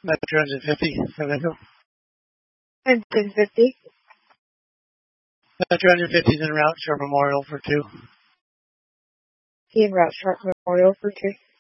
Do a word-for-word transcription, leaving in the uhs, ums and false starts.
About two hundred fifty. Echo. And ten fifty. About two hundred fifty is en route. Sharp Memorial for two. En route Sharp Memorial for two.